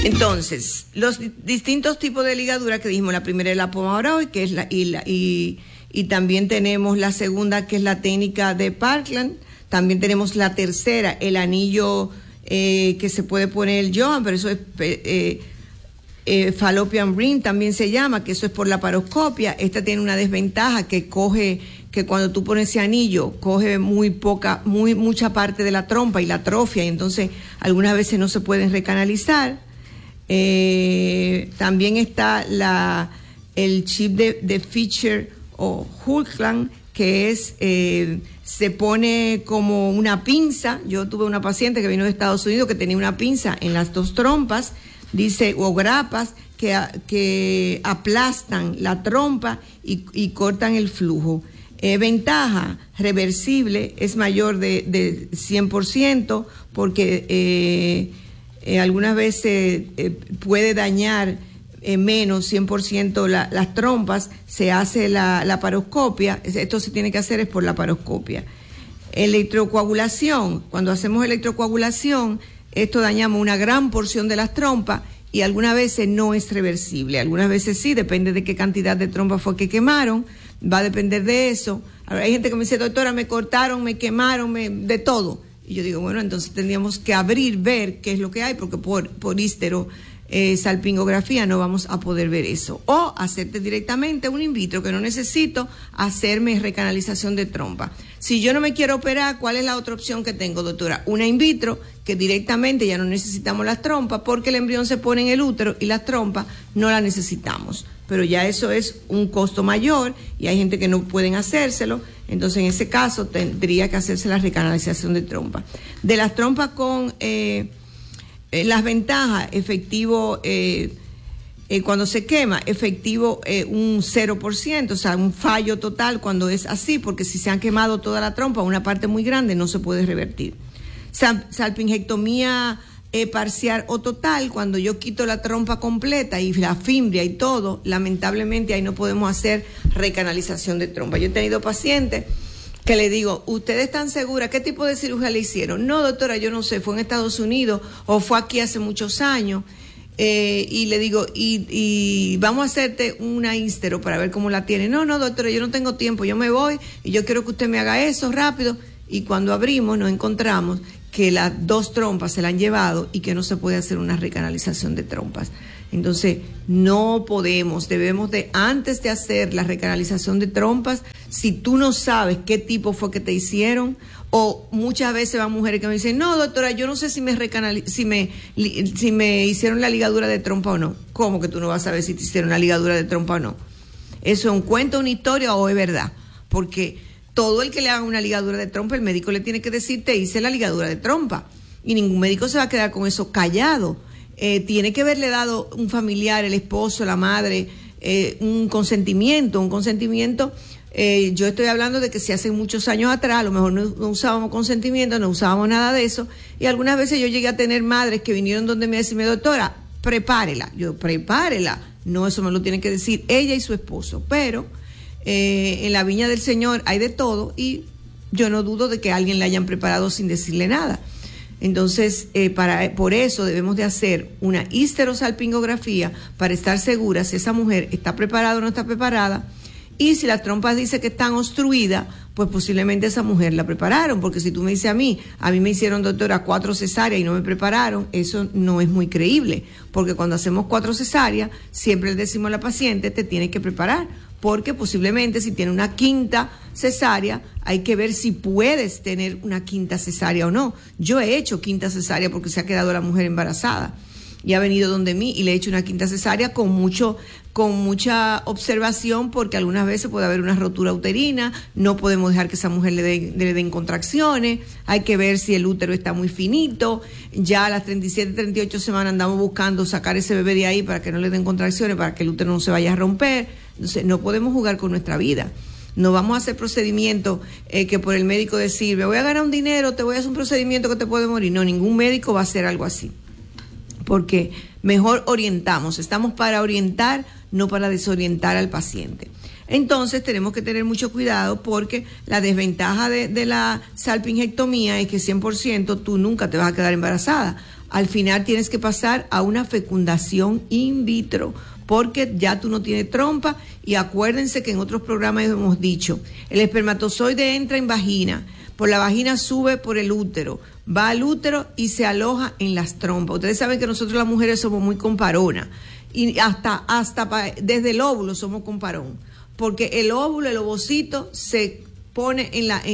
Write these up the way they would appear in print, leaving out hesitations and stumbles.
Entonces, los distintos tipos de ligadura que dijimos, la primera es la Pomeroy, que es y también tenemos la segunda, que es la técnica de Parkland. También tenemos la tercera, el anillo que se puede poner el Johan, pero eso es fallopian ring, también se llama, que eso es por la paroscopia. Esta tiene una desventaja que cuando tú pones ese anillo, coge mucha parte de la trompa y la atrofia, y entonces algunas veces no se pueden recanalizar. También está el chip de Fisher o Hulkland, que es se pone como una pinza. Yo tuve una paciente que vino de Estados Unidos que tenía una pinza en las dos trompas, o grapas que aplastan la trompa y cortan el flujo. Ventaja, reversible, es mayor de 100%, porque algunas veces puede dañar menos 100% las trompas. Se hace la paroscopia. Esto se tiene que hacer es por la paroscopia. Electrocoagulación, cuando hacemos electrocoagulación, esto dañamos una gran porción de las trompas y algunas veces no es reversible, algunas veces sí, depende de qué cantidad de trompas fue que quemaron, va a depender de eso. Ahora, hay gente que me dice, doctora, me cortaron, me quemaron, de todo. Y yo digo, bueno, entonces tendríamos que ver qué es lo que hay, porque por salpingografía no vamos a poder ver eso. O hacerte directamente un in vitro, que no necesito hacerme recanalización de trompa. Si yo no me quiero operar, ¿cuál es la otra opción que tengo, doctora? Una in vitro, que directamente ya no necesitamos las trompas, porque el embrión se pone en el útero y las trompas no las necesitamos. Pero ya eso es un costo mayor y hay gente que no pueden hacérselo. Entonces, en ese caso, tendría que hacerse la recanalización de trompa. De las trompas con las ventajas, efectivo, cuando se quema, efectivo un 0%, o sea, un fallo total cuando es así, porque si se han quemado toda la trompa, una parte muy grande, no se puede revertir. Salpingectomía parcial o total, cuando yo quito la trompa completa y la fimbria y todo, lamentablemente ahí no podemos hacer recanalización de trompa. Yo he tenido pacientes que le digo, ¿ustedes están seguras? ¿Qué tipo de cirugía le hicieron? No, doctora, yo no sé, fue en Estados Unidos o fue aquí hace muchos años. Y le digo, y vamos a hacerte una ístero para ver cómo la tiene. No, doctora, yo no tengo tiempo, yo me voy y yo quiero que usted me haga eso rápido. Y cuando abrimos nos encontramos que las dos trompas se la han llevado y que no se puede hacer una recanalización de trompas. Entonces, no podemos, debemos de, antes de hacer la recanalización de trompas, si tú no sabes qué tipo fue que te hicieron, o muchas veces van mujeres que me dicen, no, doctora, yo no sé si me hicieron la ligadura de trompa o no. ¿Cómo que tú no vas a saber si te hicieron la ligadura de trompa o no? ¿Eso es un cuento, una historia o es verdad? Porque todo el que le haga una ligadura de trompa, el médico le tiene que decir, te hice la ligadura de trompa. Y ningún médico se va a quedar con eso callado. Tiene que haberle dado un familiar, el esposo, la madre, un consentimiento. Yo estoy hablando de que si hace muchos años atrás, a lo mejor no usábamos consentimiento, no usábamos nada de eso. Y algunas veces yo llegué a tener madres que vinieron donde me decían, doctora, prepárela. Yo, prepárela. No, eso me lo tienen que decir ella y su esposo. Pero en la viña del Señor hay de todo y yo no dudo de que a alguien le hayan preparado sin decirle nada. Entonces, por eso debemos de hacer una histerosalpingografía para estar seguras si esa mujer está preparada o no está preparada. Y si las trompas dicen que están obstruidas, pues posiblemente esa mujer la prepararon. Porque si tú me dices a mí me hicieron, doctora, 4 cesáreas y no me prepararon, eso no es muy creíble. Porque cuando hacemos 4 cesáreas, siempre le decimos a la paciente, te tienes que preparar. Porque posiblemente si tiene una 5ª cesárea, hay que ver si puedes tener una 5ª cesárea o no. Yo he hecho 5ª cesárea porque se ha quedado la mujer embarazada y ha venido donde mí y le he hecho una 5ª cesárea con mucha observación, porque algunas veces puede haber una rotura uterina, no podemos dejar que esa mujer le den contracciones, hay que ver si el útero está muy finito, ya a las 37, 38 semanas andamos buscando sacar ese bebé de ahí para que no le den contracciones, para que el útero no se vaya a romper. Entonces no podemos jugar con nuestra vida. No vamos a hacer procedimientos que por el médico decir, me voy a ganar un dinero, te voy a hacer un procedimiento que te puede morir. No, ningún médico va a hacer algo así. Porque mejor orientamos, estamos para orientar, no para desorientar al paciente. Entonces tenemos que tener mucho cuidado, porque la desventaja de la salpingectomía es que 100% tú nunca te vas a quedar embarazada. al final tienes que pasar a una fecundación in vitro, porque ya tú no tienes trompa. Y acuérdense que en otros programas hemos dicho, el espermatozoide entra en vagina, por la vagina sube por el útero, va al útero y se aloja en las trompas. Ustedes saben que nosotros las mujeres somos muy comparonas, y hasta desde el óvulo somos comparón, porque el óvulo, el ovocito, se pone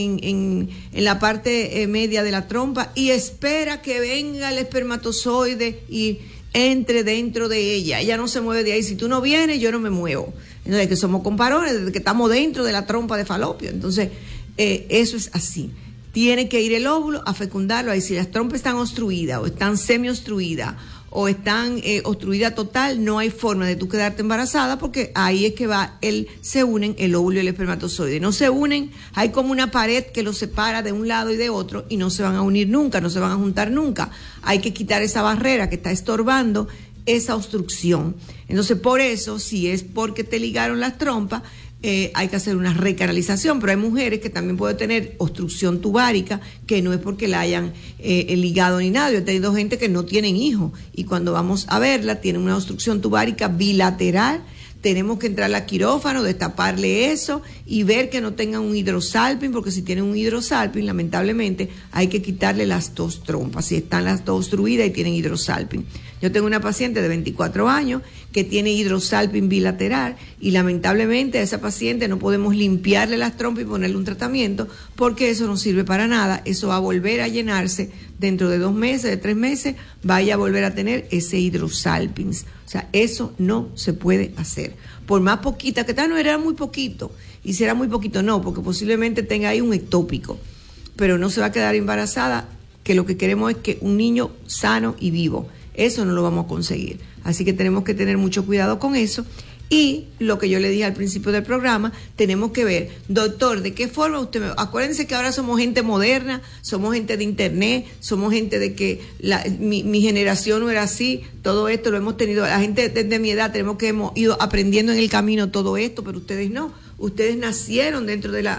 en la parte media de la trompa y espera que venga el espermatozoide y entre dentro de ella. Ella no se mueve de ahí. Si tú no vienes, yo no me muevo. Entonces, que somos comparones, desde que estamos dentro de la trompa de falopio. Entonces, eso es así. Tiene que ir el óvulo a fecundarlo. Ahí si las trompas están obstruidas o están semi-obstruidas o están obstruidas total, no hay forma de tú quedarte embarazada, porque ahí es que se unen el óvulo y el espermatozoide. No se unen, hay como una pared que los separa de un lado y de otro y no se van a unir nunca, no se van a juntar nunca. Hay que quitar esa barrera que está estorbando esa obstrucción. Entonces, por eso, si es porque te ligaron las trompas, hay que hacer una recanalización, pero hay mujeres que también pueden tener obstrucción tubárica, que no es porque la hayan ligado ni nada. Yo he tenido gente que no tienen hijos y cuando vamos a verla tienen una obstrucción tubárica bilateral. Tenemos que entrar al quirófano, destaparle eso y ver que no tengan un hidrosalping, porque si tienen un hidrosalping, lamentablemente, hay que quitarle las dos trompas, si están las dos obstruidas y tienen hidrosalping. Yo tengo una paciente de 24 años que tiene hidrosalping bilateral y lamentablemente a esa paciente no podemos limpiarle las trompas y ponerle un tratamiento, porque eso no sirve para nada. Eso va a volver a llenarse dentro de 2 meses, de 3 meses, vaya a volver a tener ese hidrosalping. O sea, eso no se puede hacer. Por más poquita que tal, no era muy poquito. Y si era muy poquito, no, porque posiblemente tenga ahí un ectópico. Pero no se va a quedar embarazada, que lo que queremos es que un niño sano y vivo. Eso no lo vamos a conseguir. Así que tenemos que tener mucho cuidado con eso. Y lo que yo le dije al principio del programa, tenemos que ver, doctor, ¿de qué forma usted Acuérdense que ahora somos gente moderna, somos gente de internet, somos gente de que mi generación no era así, todo esto lo hemos tenido, la gente de mi edad hemos ido aprendiendo en el camino todo esto, pero ustedes no, ustedes nacieron dentro de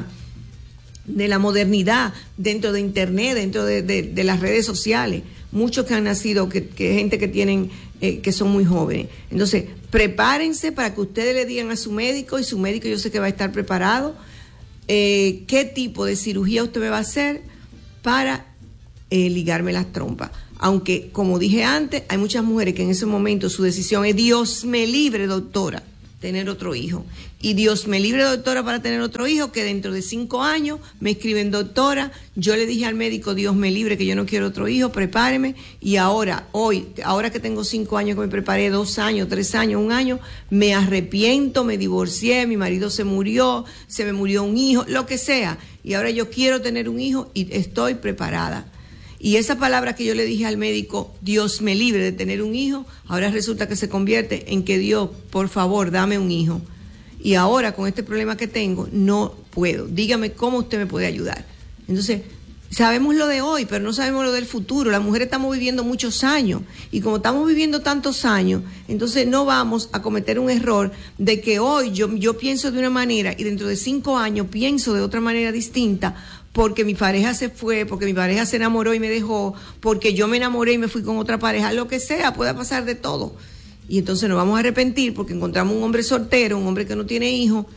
la modernidad, dentro de internet, dentro de las redes sociales. Muchos que han nacido, que gente que tienen, que son muy jóvenes. Entonces, prepárense para que ustedes le digan a su médico, y su médico yo sé que va a estar preparado, qué tipo de cirugía usted me va a hacer para ligarme las trompas. Aunque, como dije antes, hay muchas mujeres que en ese momento su decisión es: Dios me libre, doctora, tener otro hijo. Y Dios me libre, doctora, para tener otro hijo, que dentro de 5 años me escriben: doctora, yo le dije al médico, Dios me libre, que yo no quiero otro hijo, prepáreme. Y ahora que tengo 5 años, que me preparé 2 años, 3 años, 1 año, me arrepiento, me divorcié, mi marido se murió, se me murió un hijo, lo que sea. Y ahora yo quiero tener un hijo y estoy preparada. Y esa palabra que yo le dije al médico, Dios me libre de tener un hijo, ahora resulta que se convierte en que Dios, por favor, dame un hijo. Y ahora con este problema que tengo, no puedo. Dígame cómo usted me puede ayudar. Entonces, sabemos lo de hoy, pero no sabemos lo del futuro. Las mujeres estamos viviendo muchos años. Y como estamos viviendo tantos años, entonces no vamos a cometer un error de que hoy yo pienso de una manera y dentro de 5 años pienso de otra manera distinta, porque mi pareja se fue, porque mi pareja se enamoró y me dejó, porque yo me enamoré y me fui con otra pareja, lo que sea, puede pasar de todo. Y entonces nos vamos a arrepentir porque encontramos un hombre soltero, un hombre que no tiene hijos,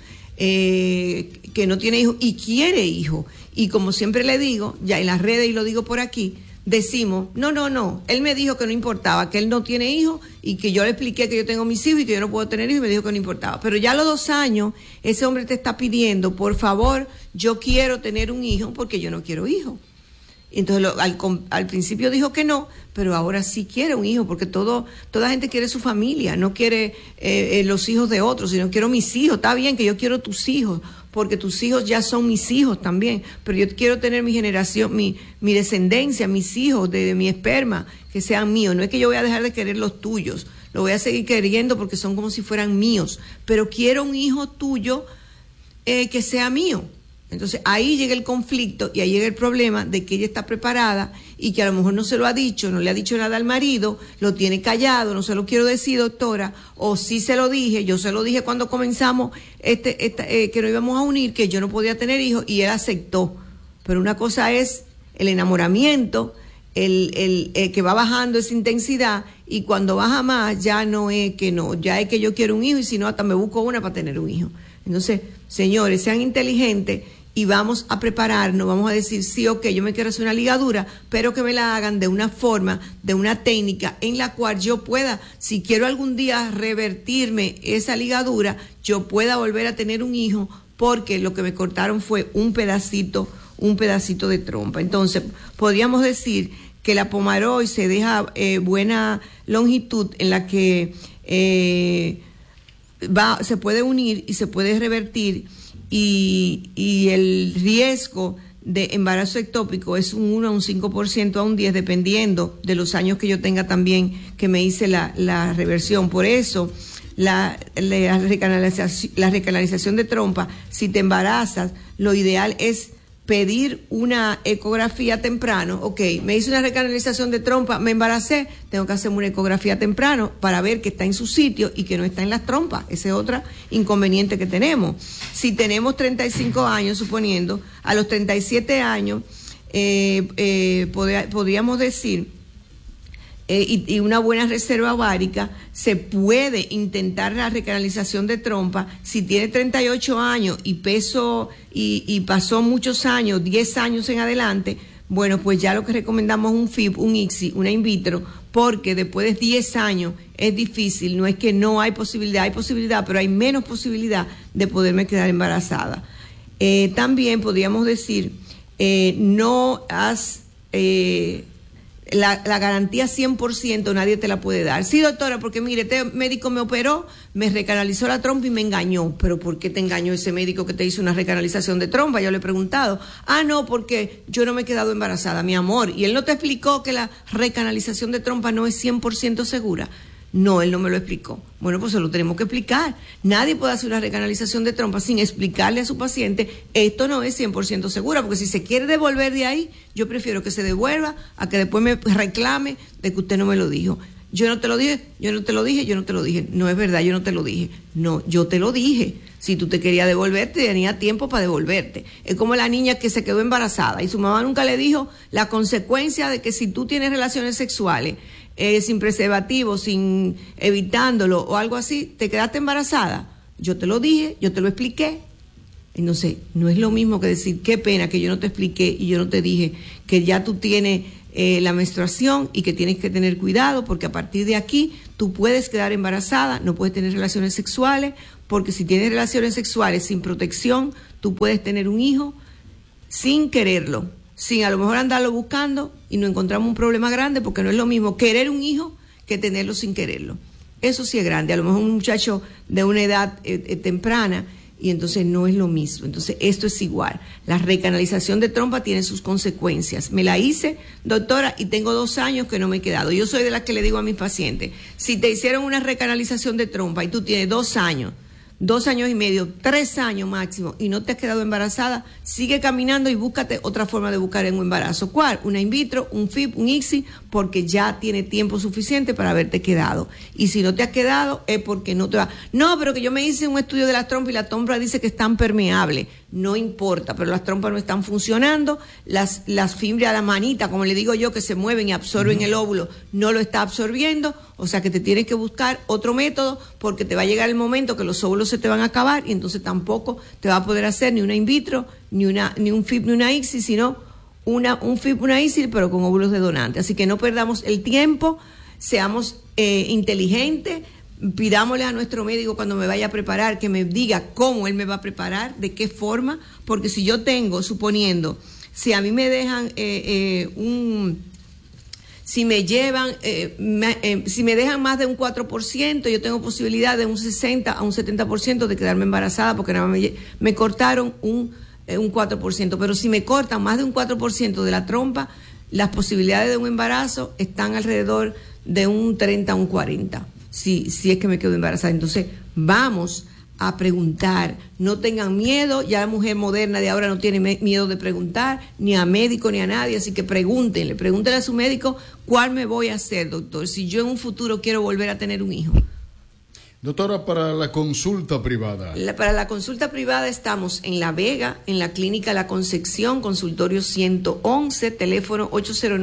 y quiere hijos. Y como siempre le digo, ya en las redes y lo digo por aquí, decimos, no, él me dijo que no importaba, que él no tiene hijos y que yo le expliqué que yo tengo mis hijos y que yo no puedo tener hijos y me dijo que no importaba. Pero ya a los 2 años, ese hombre te está pidiendo, por favor, yo quiero tener un hijo porque yo no quiero hijos. Entonces al principio dijo que no, pero ahora sí quiere un hijo, porque toda gente quiere su familia, no quiere los hijos de otros, sino quiero mis hijos. Está bien que yo quiero tus hijos, porque tus hijos ya son mis hijos también, pero yo quiero tener mi generación, mi descendencia, mis hijos de mi esperma, que sean míos. No es que yo voy a dejar de querer los tuyos, lo voy a seguir queriendo porque son como si fueran míos, pero quiero un hijo tuyo que sea mío. Entonces ahí llega el conflicto y ahí llega el problema de que ella está preparada y que a lo mejor no se lo ha dicho, no le ha dicho nada al marido, lo tiene callado, no se lo quiero decir, doctora, o sí se lo dije, yo se lo dije cuando comenzamos que nos íbamos a unir, que yo no podía tener hijos, y él aceptó. Pero una cosa es el enamoramiento que va bajando esa intensidad, y cuando baja más ya no es que no, ya es que yo quiero un hijo, y si no hasta me busco una para tener un hijo. Entonces, señores, sean inteligentes y vamos a prepararnos, vamos a decir, sí, ok, yo me quiero hacer una ligadura, pero que me la hagan de una forma, de una técnica en la cual yo pueda, si quiero algún día revertirme esa ligadura, yo pueda volver a tener un hijo, porque lo que me cortaron fue un pedacito de trompa. Entonces, podríamos decir que la Pomaroy se deja buena longitud, en la que se puede unir y se puede revertir, y el riesgo de embarazo ectópico es un 1 a un 5% a un 10%, dependiendo de los años que yo tenga también que me hice la reversión. Por eso, la recanalización de trompa, si te embarazas, lo ideal es pedir una ecografía temprano. Ok, me hice una recanalización de trompa, me embaracé, tengo que hacer una ecografía temprano para ver que está en su sitio y que no está en las trompas. Ese es otro inconveniente que tenemos. Si tenemos 35 años, suponiendo, a los 37 años, podríamos decir, y una buena reserva ovárica, se puede intentar la recanalización de trompa. Si tiene 38 años y y pasó muchos años, 10 años en adelante, bueno, pues ya lo que recomendamos es un FIV, un ICSI, una in vitro, porque después de 10 años es difícil, no es que no hay posibilidad, pero hay menos posibilidad de poderme quedar embarazada. También podríamos decir, no has... La garantía 100% nadie te la puede dar. Sí, doctora, porque mire, este médico me operó, me recanalizó la trompa y me engañó. ¿Pero por qué te engañó ese médico que te hizo una recanalización de trompa? Yo le he preguntado. No, porque yo no me he quedado embarazada, mi amor. Y él no te explicó que la recanalización de trompa no es 100% segura. No, él no me lo explicó. Bueno, pues se lo tenemos que explicar. Nadie puede hacer una recanalización de trompa sin explicarle a su paciente, esto no es 100% segura, porque si se quiere devolver de ahí, yo prefiero que se devuelva a que después me reclame de que usted no me lo dijo. Yo no te lo dije. No es verdad, yo no te lo dije. No, yo te lo dije. Si tú te querías devolverte, tenía tiempo para devolverte. Es como la niña que se quedó embarazada y su mamá nunca le dijo la consecuencia de que si tú tienes relaciones sexuales sin preservativo, sin evitándolo o algo así, te quedaste embarazada. Yo te lo dije, yo te lo expliqué. Entonces, no es lo mismo que decir, qué pena que yo no te expliqué y yo no te dije que ya tú tienes la menstruación y que tienes que tener cuidado, porque a partir de aquí tú puedes quedar embarazada, no puedes tener relaciones sexuales, porque si tienes relaciones sexuales sin protección, tú puedes tener un hijo sin quererlo, sin a lo mejor andarlo buscando, y nos encontramos un problema grande, porque no es lo mismo querer un hijo que tenerlo sin quererlo. Eso sí es grande, a lo mejor un muchacho de una edad temprana, y entonces no es lo mismo. Entonces esto es igual. La recanalización de trompa tiene sus consecuencias. Me la hice, doctora, y tengo 2 años que no me he quedado. Yo soy de las que le digo a mis pacientes, si te hicieron una recanalización de trompa y tú tienes 2 años, 2 años y medio, 3 años máximo, y no te has quedado embarazada, sigue caminando y búscate otra forma de buscar en un embarazo. ¿Cuál? Una in vitro, un FIV, un ICSI, porque ya tiene tiempo suficiente para haberte quedado. Y si no te has quedado es porque no te va. No, pero que yo me hice un estudio de las trompas y la trompa dice que están permeables. No importa, pero las trompas no están funcionando, las fibras de la manita, como le digo yo, que se mueven y absorben el óvulo, no lo está absorbiendo, o sea que te tienes que buscar otro método, porque te va a llegar el momento que los óvulos se te van a acabar y entonces tampoco te va a poder hacer ni una in vitro, ni un FIV, ni una ICSI, sino un FIV, una ICSI, pero con óvulos de donante. Así que no perdamos el tiempo, seamos inteligentes. Pidámosle a nuestro médico cuando me vaya a preparar que me diga cómo él me va a preparar, de qué forma, porque si yo tengo, suponiendo, si a mí me dejan si me dejan más de un 4%, yo tengo posibilidad de un 60 a un 70% de quedarme embarazada, porque nada más me cortaron un 4%, pero si me cortan más de un 4% de la trompa, las posibilidades de un embarazo están alrededor de un 30 a un 40%. Si es que me quedo embarazada. Entonces vamos a preguntar, no tengan miedo, ya la mujer moderna de ahora no tiene miedo de preguntar, ni a médico ni a nadie, así que pregúntenle a su médico, ¿cuál me voy a hacer, doctor? Si yo en un futuro quiero volver a tener un hijo. Doctora, para la consulta privada. Para la consulta privada estamos en La Vega, en la Clínica La Concepción, consultorio 111, teléfono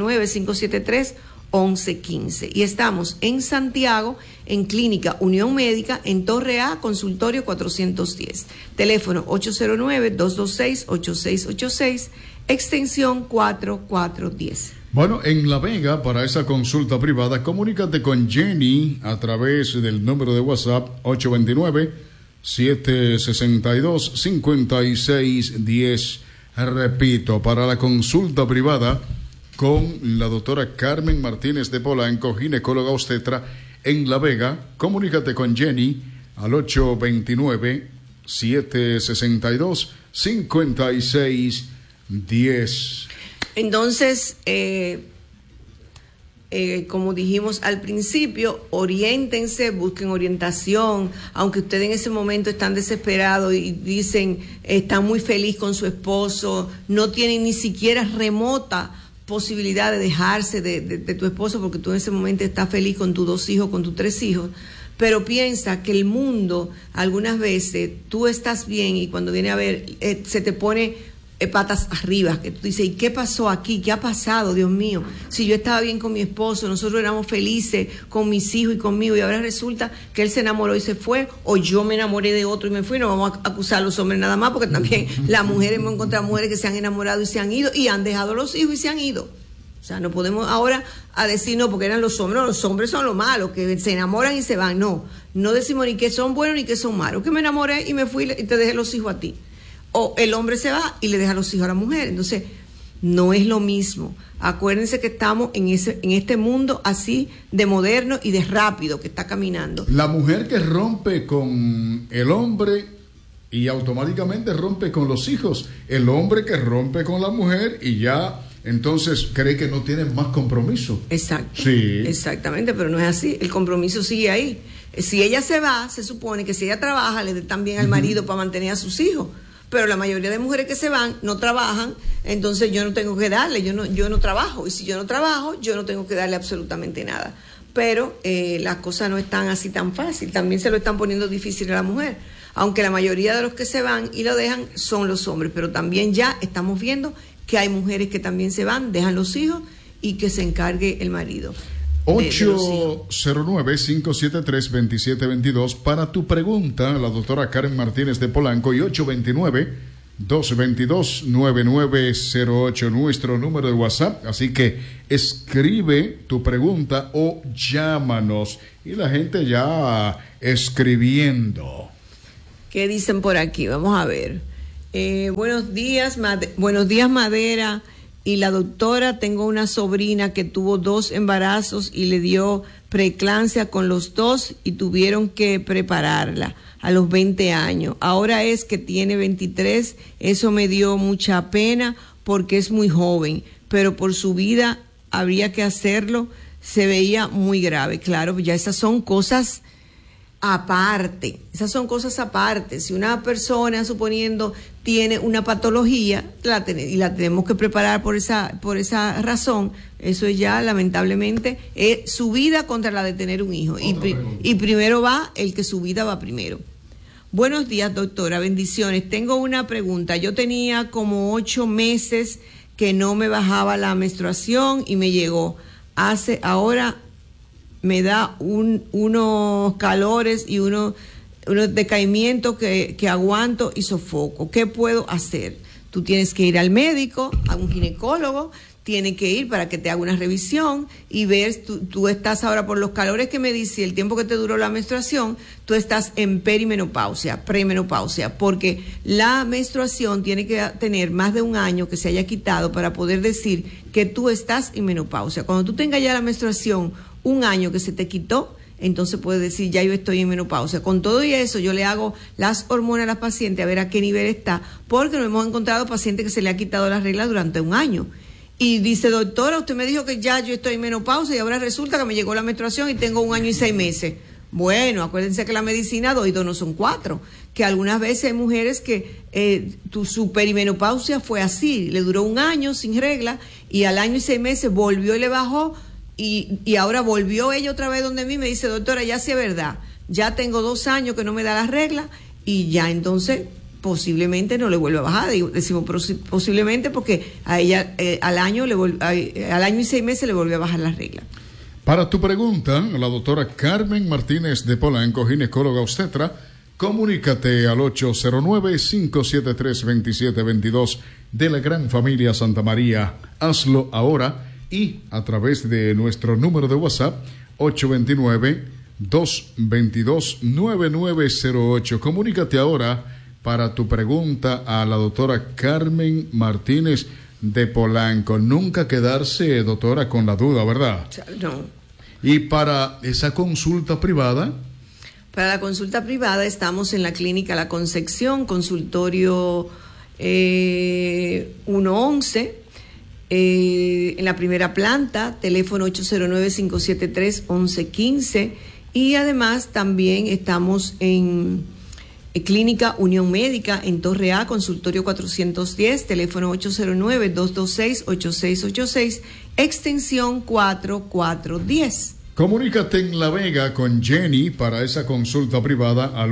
809-573-1115. Y estamos en Santiago, en Clínica Unión Médica, en Torre A, consultorio 410, teléfono 809-226-8686, extensión 4410. Bueno, en La Vega, para esa consulta privada, comunícate con Jenny a través del número de WhatsApp 829-762-5610. Repito, para la consulta privada con la doctora Carmen Martínez de Polanco, ginecóloga obstetra en La Vega, comunícate con Jenny al 829-762-5610. Entonces, como dijimos al principio, oriéntense, busquen orientación, aunque ustedes en ese momento están desesperados y dicen, están muy feliz con su esposo, no tienen ni siquiera remota posibilidad de dejarse de tu esposo porque tú en ese momento estás feliz con tus 2 hijos, con tus 3 hijos, pero piensa que el mundo, algunas veces, tú estás bien y cuando viene a ver, se te pone patas arriba, que tú dices, ¿y qué pasó aquí? ¿Qué ha pasado, Dios mío? Si yo estaba bien con mi esposo, nosotros éramos felices con mis hijos y conmigo, y ahora resulta que él se enamoró y se fue, o yo me enamoré de otro y me fui. No vamos a acusar a los hombres nada más, porque también las mujeres, hemos encontrado mujeres que se han enamorado y se han ido, y han dejado los hijos y se han ido. O sea, no podemos ahora a decir, no, porque eran los hombres. No, los hombres son los malos, que se enamoran y se van. No decimos ni que son buenos ni que son malos, que me enamoré y me fui y te dejé los hijos a ti. O el hombre se va y le deja los hijos a la mujer. Entonces, no es lo mismo. Acuérdense que estamos en este mundo así de moderno y de rápido que está caminando. La mujer que rompe con el hombre y automáticamente rompe con los hijos. El hombre que rompe con la mujer y ya entonces cree que no tiene más compromiso. Exacto. Sí. Exactamente, pero no es así. El compromiso sigue ahí. Si ella se va, se supone que si ella trabaja, le dé también al marido para mantener a sus hijos. Pero la mayoría de mujeres que se van no trabajan, entonces yo no tengo que darle, yo no trabajo, y si yo no trabajo, yo no tengo que darle absolutamente nada. Pero las cosas no están así tan fácil, también se lo están poniendo difícil a la mujer, aunque la mayoría de los que se van y lo dejan son los hombres, pero también ya estamos viendo que hay mujeres que también se van, dejan los hijos y que se encargue el marido. 809-573-2722 para tu pregunta, la doctora Karen Martínez de Polanco, y 829-222-9908, nuestro número de WhatsApp. Así que escribe tu pregunta o llámanos. Y la gente ya escribiendo. ¿Qué dicen por aquí? Vamos a ver. Buenos días, Madera. Y la doctora, tengo una sobrina que tuvo 2 embarazos y le dio preeclampsia con los 2 y tuvieron que prepararla a los 20 años. Ahora es que tiene 23, eso me dio mucha pena porque es muy joven, pero por su vida habría que hacerlo, se veía muy grave. Claro, ya esas son cosas aparte, Si una persona, suponiendo, tiene una patología y la tenemos que preparar por esa razón, eso es ya, lamentablemente, es su vida contra la de tener un hijo. Y primero va el que su vida va primero. Buenos días, doctora, bendiciones. Tengo una pregunta. Yo tenía como 8 meses que no me bajaba la menstruación y me llegó. Ahora me da unos calores y unos decaimientos que aguanto y sofoco. ¿Qué puedo hacer? Tú tienes que ir al médico, a un ginecólogo, tienes que ir para que te haga una revisión y ver, tú estás ahora por los calores que me dice, el tiempo que te duró la menstruación, tú estás en perimenopausia, premenopausia, porque la menstruación tiene que tener más de 1 año que se haya quitado para poder decir que tú estás en menopausia. Cuando tú tengas ya la menstruación 1 año que se te quitó, entonces puedes decir, ya yo estoy en menopausia. Con todo y eso, yo le hago las hormonas a las pacientes a ver a qué nivel está, porque nos hemos encontrado pacientes que se le ha quitado la regla durante 1 año. Y dice, doctora, usted me dijo que ya yo estoy en menopausia y ahora resulta que me llegó la menstruación y tengo 1 año y 6 meses. Bueno, acuérdense que la medicina 2 y 2 no son 4, que algunas veces hay mujeres que su perimenopausia fue así, le duró 1 año sin regla y al año y 6 meses volvió y le bajó. Y ahora volvió ella otra vez donde mí, me dice, doctora, ya sí es verdad, ya tengo 2 años que no me da la regla y ya entonces posiblemente no le vuelva a bajar. Decimos posiblemente porque a ella al año y 6 meses le volvió a bajar la regla. Para tu pregunta, la doctora Carmen Martínez de Polanco, ginecóloga obstetra, comunícate al 809-573-2722 de la Gran Familia Santa María. Hazlo ahora y a través de nuestro número de WhatsApp 829-222-9908. Comunícate ahora para tu pregunta a la doctora Carmen Martínez de Polanco. Nunca quedarse, doctora, con la duda, ¿verdad? No. Y para esa consulta privada. Para la consulta privada estamos en la clínica La Concepción, consultorio 111, en la primera planta, teléfono 809-573-1115, y además también estamos en Clínica Unión Médica en Torre A, consultorio 410, teléfono 809-226-8686, extensión 4410. Comunícate en La Vega con Jenny para esa consulta privada al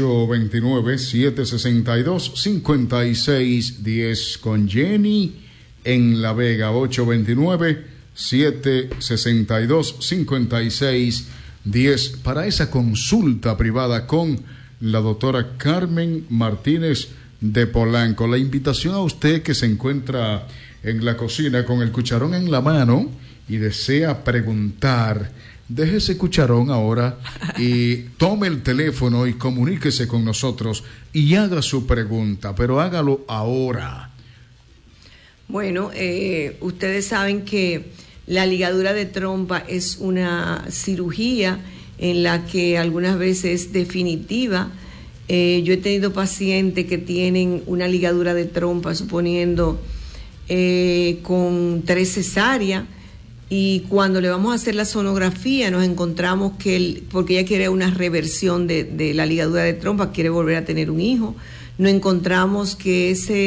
829-762-5610. Con Jenny en La Vega, 829-762-5610 para esa consulta privada con la doctora Carmen Martínez de Polanco. La invitación a usted que se encuentra en la cocina con el cucharón en la mano y desea preguntar, deje ese cucharón ahora y tome el teléfono y comuníquese con nosotros y haga su pregunta, pero hágalo ahora. Bueno, ustedes saben que la ligadura de trompa es una cirugía en la que algunas veces es definitiva. Yo he tenido pacientes que tienen una ligadura de trompa, suponiendo con 3 cesáreas, y cuando le vamos a hacer la sonografía nos encontramos que porque ella quiere una reversión de la ligadura de trompa, quiere volver a tener un hijo, nos encontramos que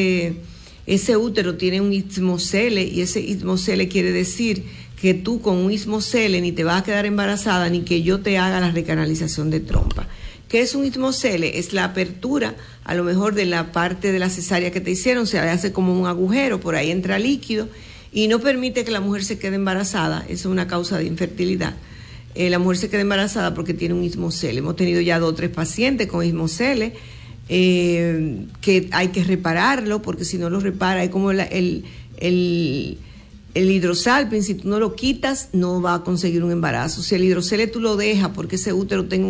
ese útero tiene un ismocele, y ese ismocele quiere decir que tú con un ismocele ni te vas a quedar embarazada ni que yo te haga la recanalización de trompa. ¿Qué es un ismocele? Es la apertura, a lo mejor de la parte de la cesárea que te hicieron, se hace como un agujero, por ahí entra líquido y no permite que la mujer se quede embarazada. Eso es una causa de infertilidad. La mujer se queda embarazada porque tiene un ismocele. Hemos tenido ya 2 o 3 pacientes con ismocele, que hay que repararlo, porque si no lo repara es como el hidrosalpin, si tú no lo quitas no va a conseguir un embarazo. Si el hidrocele tú lo dejas porque ese útero tenga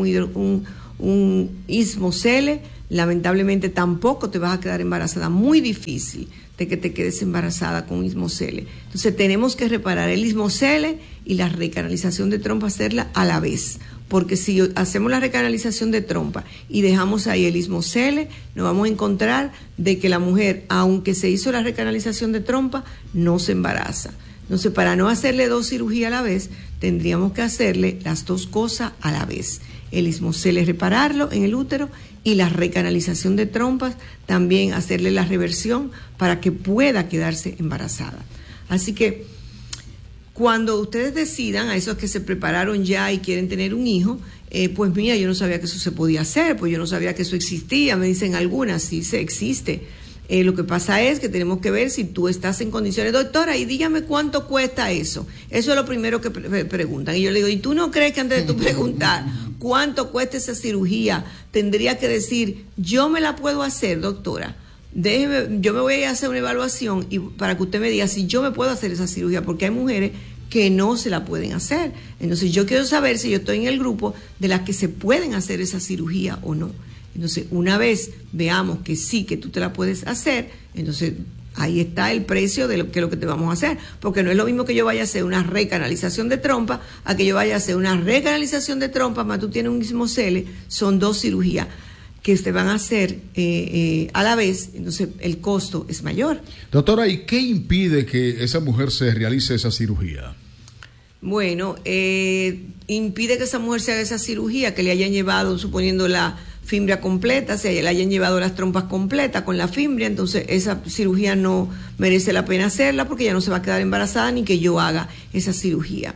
un ismocele, lamentablemente tampoco te vas a quedar embarazada. Muy difícil de que te quedes embarazada con ismocele. Entonces tenemos que reparar el ismocele y la recanalización de trompa, hacerla a la vez, porque si hacemos la recanalización de trompa y dejamos ahí el ismocele, nos vamos a encontrar de que la mujer, aunque se hizo la recanalización de trompa, no se embaraza. Entonces, para no hacerle 2 cirugías a la vez, tendríamos que hacerle las 2 cosas a la vez. El ismocele, repararlo en el útero, y la recanalización de trompas, también hacerle la reversión para que pueda quedarse embarazada. Así que cuando ustedes decidan, a esos que se prepararon ya y quieren tener un hijo, pues mira, yo no sabía que eso se podía hacer, pues yo no sabía que eso existía, me dicen algunas, sí se existe. Lo que pasa es que tenemos que ver si tú estás en condiciones. Doctora, y dígame cuánto cuesta eso. Eso es lo primero que preguntan. Y yo le digo, ¿y tú no crees que antes de tú preguntar cuánto cuesta esa cirugía, tendría que decir, yo me la puedo hacer, doctora? Déjeme, yo me voy a hacer una evaluación y para que usted me diga si yo me puedo hacer esa cirugía, porque hay mujeres que no se la pueden hacer. Entonces yo quiero saber si yo estoy en el grupo de las que se pueden hacer esa cirugía o no. Entonces, una vez veamos que sí, que tú te la puedes hacer, entonces ahí está el precio de lo que te vamos a hacer. Porque no es lo mismo que yo vaya a hacer una recanalización de trompa a que yo vaya a hacer una recanalización de trompa, más tú tienes un ismocele, son 2 cirugías que se van a hacer a la vez, entonces el costo es mayor. Doctora, ¿y qué impide que esa mujer se realice esa cirugía? Bueno, impide que esa mujer se haga esa cirugía, que le hayan llevado, suponiendo la fimbria completa, se le hayan llevado las trompas completas con la fimbria, entonces esa cirugía no merece la pena hacerla porque ya no se va a quedar embarazada ni que yo haga esa cirugía.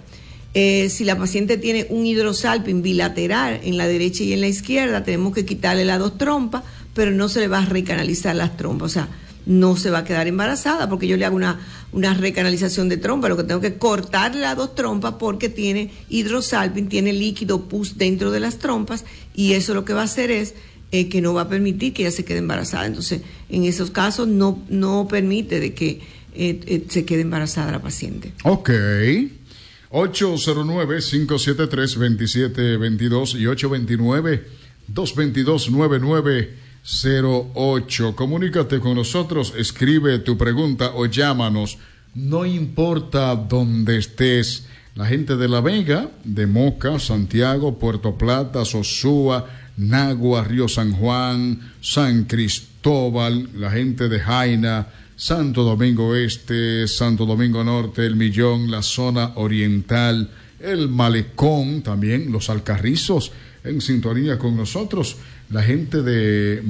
Si la paciente tiene un hidrosalping bilateral en la derecha y en la izquierda, tenemos que quitarle las 2 trompas, pero no se le va a recanalizar las trompas, o sea, no se va a quedar embarazada porque yo le hago una recanalización de trompa. Lo que tengo que cortarle las 2 trompas porque tiene hidrosalping, tiene líquido pus dentro de las trompas, y eso lo que va a hacer es que no va a permitir que ella se quede embarazada. Entonces, en esos casos no permite de que se quede embarazada la paciente. Ok. 809-573-2722 y 829-222-9908. Comunícate con nosotros, escribe tu pregunta o llámanos. No importa dónde estés. La gente de La Vega, de Moca, Santiago, Puerto Plata, Sosúa, Nagua, Río San Juan, San Cristóbal, la gente de Jaina, Santo Domingo Este, Santo Domingo Norte, El Millón, la zona oriental, el Malecón, también los Alcarrizos, en sintonía con nosotros, la gente de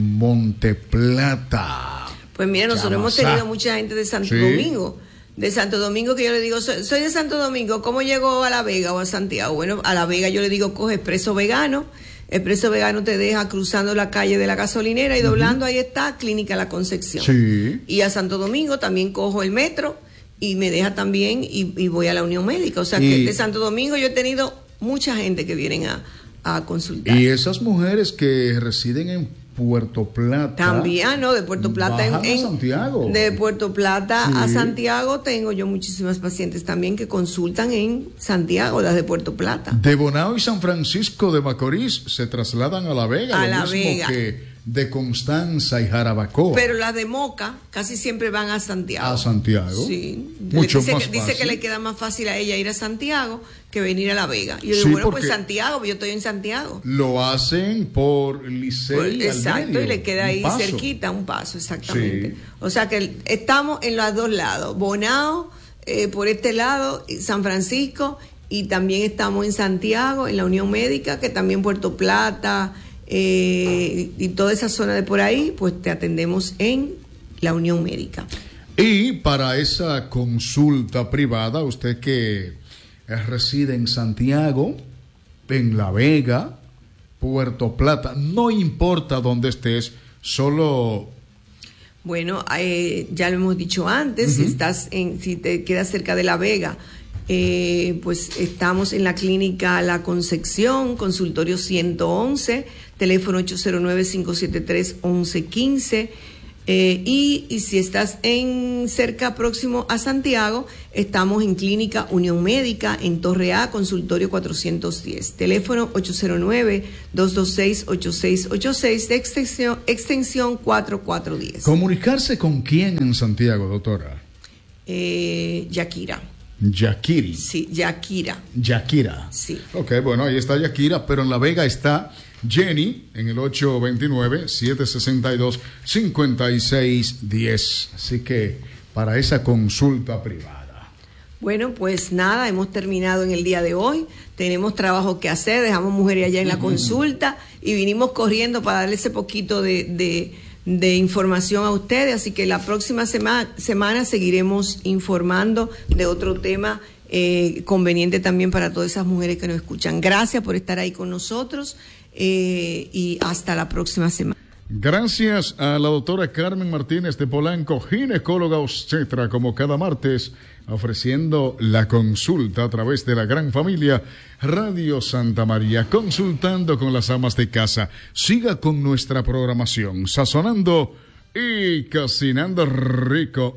Monteplata. Pues mira, nosotros hemos tenido mucha gente de Santo Domingo. De Santo Domingo, que yo le digo, soy de Santo Domingo, ¿cómo llego a La Vega o a Santiago? Bueno, a La Vega yo le digo, coge Expreso Vegano. Expreso Vegano te deja cruzando la calle de la gasolinera y doblando, ahí está Clínica La Concepción. Sí. Y a Santo Domingo también cojo el metro y me deja también y voy a la Unión Médica. O sea que de Santo Domingo yo he tenido mucha gente que vienen a consultar. Y esas mujeres que residen en Puerto Plata. También, ¿no? De Puerto Plata a Santiago. De Puerto Plata a Santiago tengo yo muchísimas pacientes también que consultan en Santiago, las de Puerto Plata. De Bonao y San Francisco de Macorís se trasladan a La Vega, a lo La mismo Vega. Que de Constanza y Jarabacoa. Pero las de Moca casi siempre van a Santiago. A Santiago. Sí. Mucho más fácil. Dice que le queda más fácil a ella ir a Santiago que venir a La Vega. Y yo digo, bueno, pues Santiago, yo estoy en Santiago. Lo hacen por Licey. Exacto, y le queda ahí cerquita, un paso, exactamente. Sí. O sea que estamos en los 2 lados. Bonao, por este lado, San Francisco, y también estamos en Santiago, en la Unión Médica, que también Puerto Plata, y toda esa zona de por ahí, pues te atendemos en la Unión Médica. Y para esa consulta privada, usted que reside en Santiago, en La Vega, Puerto Plata, no importa dónde estés, solo... Bueno, ya lo hemos dicho antes, si te quedas cerca de La Vega, pues estamos en la clínica La Concepción, consultorio 111, teléfono 809-573-1115, y si estás cerca próximo a Santiago, estamos en clínica Unión Médica en Torre A, consultorio 410, teléfono 809-226-8686 de extensión 4410. ¿Comunicarse con quién en Santiago, doctora? Yakira. Yakiri. Sí, Yakira. Yakira. Sí. Ok, bueno, ahí está Yakira, pero en La Vega está Jenny en el 829-762-5610. Así que para esa consulta privada. Bueno, pues nada, hemos terminado en el día de hoy. Tenemos trabajo que hacer, dejamos mujeres allá en la consulta y vinimos corriendo para darle ese poquito de información a ustedes, así que la próxima semana seguiremos informando de otro tema conveniente también para todas esas mujeres que nos escuchan. Gracias por estar ahí con nosotros y hasta la próxima semana. Gracias a la doctora Carmen Martínez de Polanco, ginecóloga obstetra, como cada martes, ofreciendo la consulta a través de la gran familia Radio Santa María, consultando con las amas de casa. Siga con nuestra programación, sazonando y cocinando rico.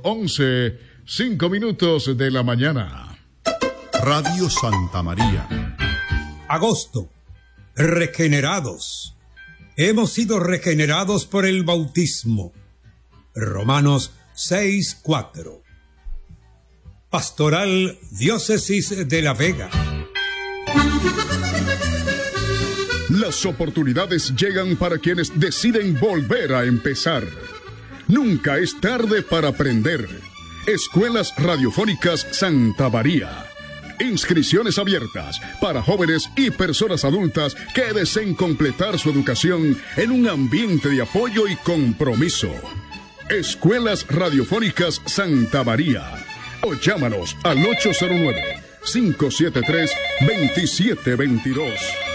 11:05 de la mañana. Radio Santa María. Agosto. Regenerados. Hemos sido regenerados por el bautismo. Romanos 6:4. Pastoral Diócesis de La Vega. Las oportunidades llegan para quienes deciden volver a empezar. Nunca es tarde para aprender. Escuelas Radiofónicas Santa María. Inscripciones abiertas para jóvenes y personas adultas que deseen completar su educación en un ambiente de apoyo y compromiso. Escuelas Radiofónicas Santa María. O llámanos al 573-2722.